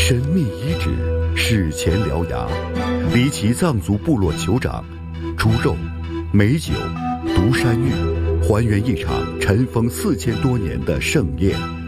神秘遗址，史前獠牙，离奇藏族部落酋长，猪肉、美酒、独山芋，还原一场尘封4000多年的盛宴。